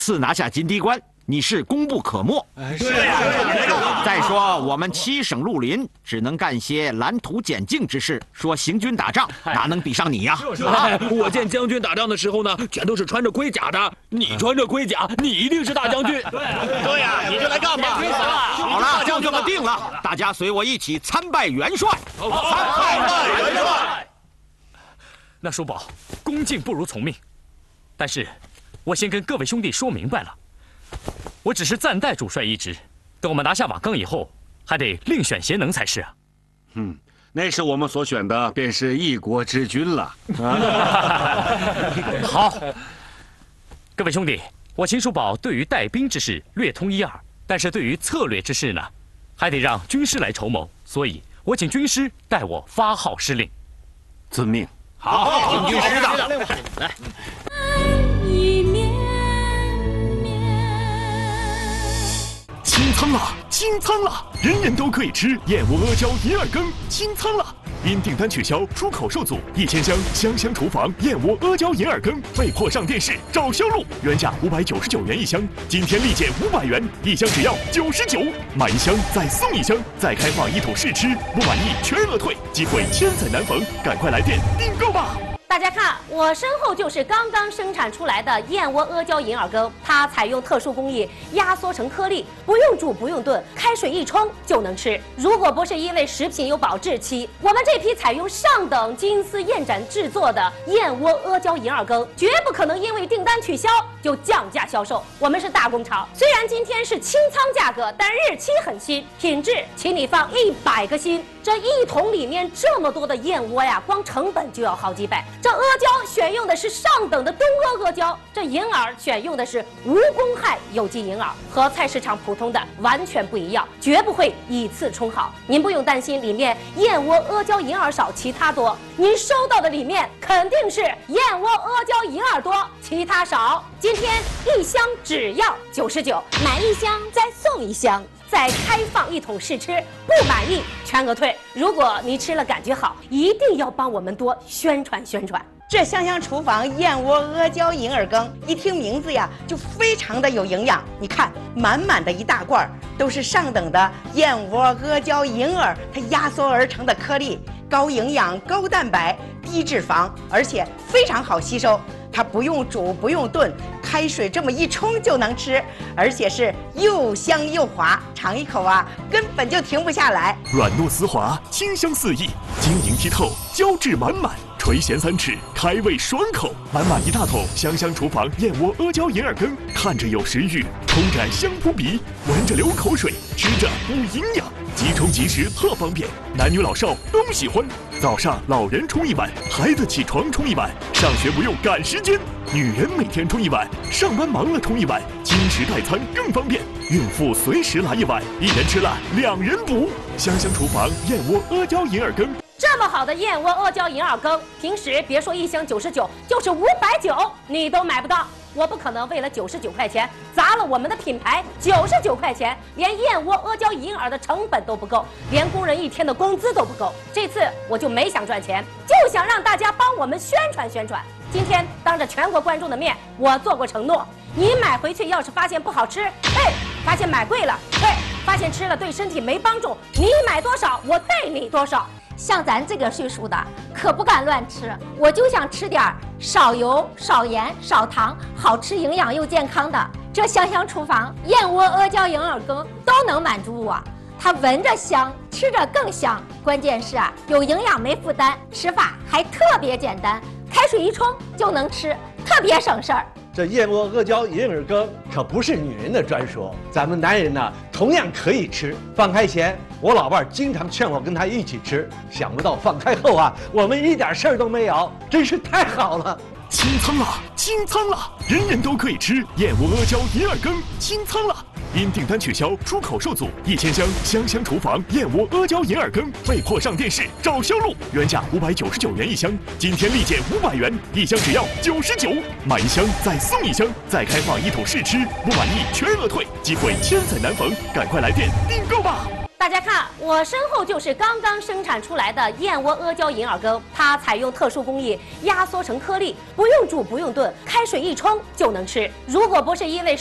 次拿下金堤关，你是功不可没。 对呀。 再说我们7省绿林只能干些蓝图简境之事，说行军打仗哪能比上你呀？ 我见将军打仗的时候呢，全都是穿着盔甲的。你穿着盔甲，你一定是大将军。 对呀，你就来干吧。 好了，就这么定了，大家随我一起参拜元帅。 参拜元帅。 那叔宝，恭敬不如从命。但是，我先跟各位兄弟说明白了，我只是暂代主帅一职。等我们拿下瓦岗以后，还得另选贤能才是啊。 那时我们所选的便是一国之君了。 好，各位兄弟，我秦叔宝对于带兵之事略通一二，但是对于策略之事呢，还得让军师来筹谋。所以，我请军师代我发号施令。 遵命。 好，听军师的。 来。 清仓了，清仓了！人人都可以吃燕窝阿胶银耳羹，清仓了！因订单取消，出口受阻，1000箱香香厨房燕窝阿胶银耳羹被迫上电视找销路，原价599元一箱，今天立减500元，一箱只要99，买一箱再送一箱，再开放1土试吃，不满意全额退，机会千载难逢，赶快来电订购吧！ 大家看，我身后就是刚刚生产出来的燕窝阿胶银耳羹，它采用特殊工艺压缩成颗粒，不用煮不用炖，开水一冲就能吃。如果不是因为食品有保质期，我们这批采用上等金丝燕盏制作的燕窝阿胶银耳羹，绝不可能因为订单取消就降价销售。我们是大工厂，虽然今天是清仓价格，但日期很新，品质请你放100个心。这1桶里面这么多的燕窝呀，光成本就要好几百。这阿胶选用的是上等的东阿阿胶，这银耳选用的是无公害有机银耳，和菜市场普通的完全不一样，绝不会以次充好。您不用担心里面燕窝阿胶银耳少，其他多。您收到的里面肯定是燕窝阿胶银耳多，其他少。今天1箱只要99，买1箱再送1箱。再开放1桶试吃，不满意全额退。如果你吃了感觉好，一定要帮我们多宣传宣传。 这香香厨房燕窝阿胶银耳羹，一听名字呀，就非常的有营养。你看，满满的一大罐，都是上等的燕窝阿胶银耳，它压缩而成的颗粒，高营养、高蛋白、低脂肪，而且非常好吸收。它不用煮不用炖，开水这么一冲就能吃，而且是又香又滑，尝一口啊，根本就停不下来。 软糯丝滑，清香四溢，晶莹剔透，胶质满满，垂涎3尺，开胃爽口。满满1大桶香香厨房燕窝阿胶银耳羹，看着有食欲，冲着香扑鼻，闻着流口水，吃着补营养，即冲即食特方便，男女老少都喜欢。早上老人冲1碗，孩子起床冲1碗，上学不用赶时间，女人每天冲1碗，上班忙了冲1碗，经时代餐更方便，孕妇随时来1碗，一人吃了2人补。香香厨房燕窝阿胶银耳羹。 这么好的燕窝阿胶银耳羹，平时别说1箱99，就是590你都买不到。我不可能为了99块钱砸了我们的品牌，99块钱连燕窝阿胶银耳的成本都不够，连工人1天的工资都不够。这次我就没想赚钱，就想让大家帮我们宣传宣传。今天当着全国观众的面，我做过承诺，你买回去要是发现不好吃，退；发现买贵了，退；发现吃了对身体没帮助，你买多少我退你多少。 像咱这个岁数的，可不敢乱吃。我就想吃点少油、少盐、少糖，好吃、营养又健康的。这香香厨房燕窝阿胶银耳羹都能满足我。它闻着香，吃着更香。关键是啊，有营养没负担，吃法还特别简单，开水一冲就能吃，特别省事儿。 这燕窝阿胶银耳羹可不是女人的专属，咱们男人呢同样可以吃。放开前，我老伴儿经常劝我跟他一起吃，想不到放开后啊，我们一点事儿都没有，真是太好了。 清仓了，清仓了！人人都可以吃燕窝阿胶银耳羹，清仓了！因订单取消，出口受阻，1000箱香香厨房燕窝阿胶银耳羹被迫上电视找销路，原价599元一箱，今天立减500元，一箱只要99，买1箱再送1箱，再开放1土试吃，不满意全额退，机会千载难逢，赶快来电订购吧！ 大家看，我身后就是刚刚生产出来的燕窝阿胶银耳羹，它采用特殊工艺压缩成颗粒，不用煮不用炖，开水一冲就能吃。如果不是因为